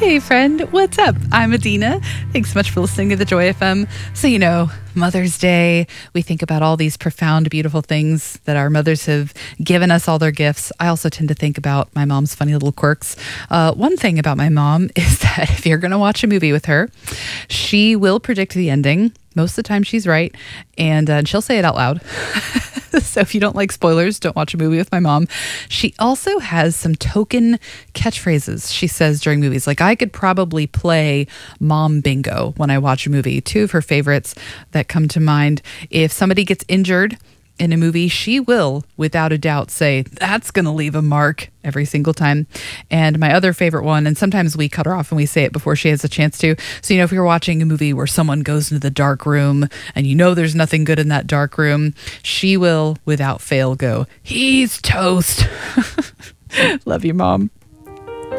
Hey friend, what's up? I'm Adina. Thanks so much for listening to the Joy FM. So, Mother's Day, we think about all these profound, beautiful things that our mothers have given us, all their gifts. I also tend to think about my mom's funny little quirks. One thing about my mom is that if you're going to watch a movie with her, she will predict the ending. Most of the time she's right, and she'll say it out loud. So if you don't like spoilers, don't watch a movie with my mom. She also has some token catchphrases she says during movies. Like, I could probably play mom bingo when I watch a movie. Two of her favorites that come to mind: if somebody gets injured in a movie, she will, without a doubt, say, "That's going to leave a mark," every single time. And my other favorite one, and sometimes we cut her off and we say it before she has a chance to. So, if you're watching a movie where someone goes into the dark room and there's nothing good in that dark room, she will, without fail, go, "He's toast." Love you, Mom.